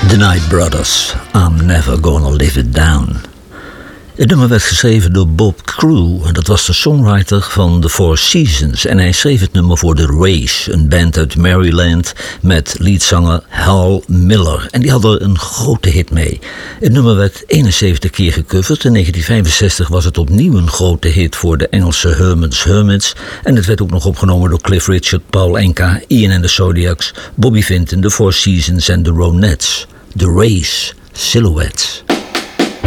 The Night Brothers, I'm Never Gonna Live It Down. Het nummer werd geschreven door Bob Crew, en dat was de songwriter van The Four Seasons. En hij schreef het nummer voor The Race, een band uit Maryland met leadzanger Hal Miller. En die hadden een grote hit mee. Het nummer werd 71 keer gecoverd. In 1965 was het opnieuw een grote hit voor de Engelse Hermits. En het werd ook nog opgenomen door Cliff Richard, Paul Anka, Ian and the Zodiacs, Bobby Vinton, The Four Seasons en The Ronettes. The Race, Silhouettes.